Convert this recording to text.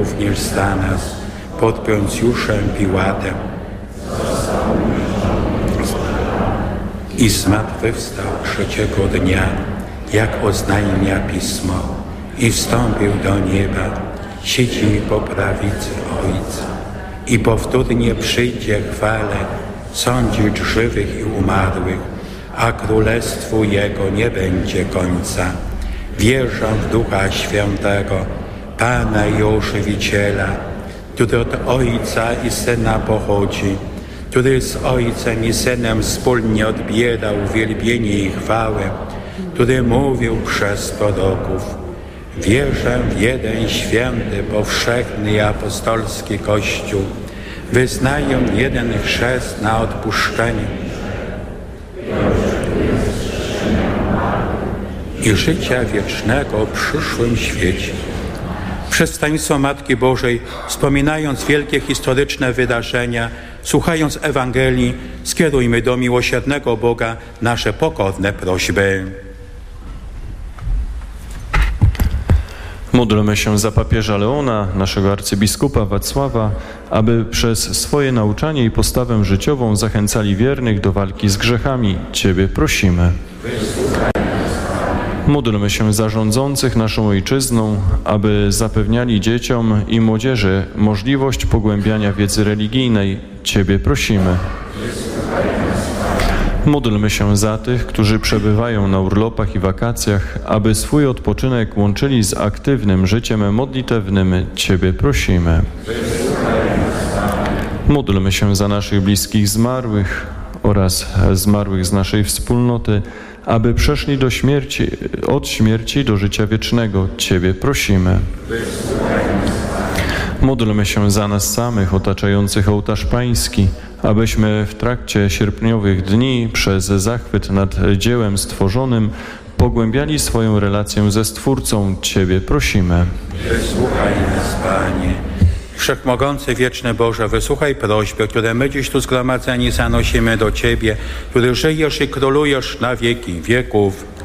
również za nas pod Poncjuszem Piłatem i zmartwychwstał trzeciego dnia, jak oznajmia Pismo, i wstąpił do nieba, siedzi po prawicy Ojca i powtórnie przyjdzie chwale sądzić żywych i umarłych, a królestwu Jego nie będzie końca. Wierzę w Ducha Świętego, Pana i Ożywiciela, który od Ojca i Syna pochodzi, który z Ojcem i Synem wspólnie odbiera uwielbienie i chwałę, który mówił przez proroków. Wierzę w jeden święty, powszechny i apostolski Kościół. Wyznaję jeden chrzest na odpuszczenie i życia wiecznego w przyszłym świecie. Przez taństwo Matki Bożej, wspominając wielkie historyczne wydarzenia, słuchając Ewangelii, skierujmy do miłosiernego Boga nasze pokorne prośby. Módlmy się za papieża Leona, naszego arcybiskupa Wacława, aby przez swoje nauczanie i postawę życiową zachęcali wiernych do walki z grzechami. Ciebie prosimy. Módlmy się za rządzących naszą ojczyzną, aby zapewniali dzieciom i młodzieży możliwość pogłębiania wiedzy religijnej. Ciebie prosimy. Módlmy się za tych, którzy przebywają na urlopach i wakacjach, aby swój odpoczynek łączyli z aktywnym życiem modlitewnym. Ciebie prosimy. Módlmy się za naszych bliskich zmarłych oraz zmarłych z naszej wspólnoty, aby przeszli od śmierci do życia wiecznego. Ciebie prosimy. Módlmy się za nas samych, otaczających ołtarz Pański, abyśmy w trakcie sierpniowych dni przez zachwyt nad dziełem stworzonym pogłębiali swoją relację ze Stwórcą. Ciebie prosimy. Wysłuchaj nas, Panie. Wszechmogący, wieczny Boże, wysłuchaj prośby, które my dziś tu zgromadzeni zanosimy do Ciebie, który żyjesz i królujesz na wieki wieków.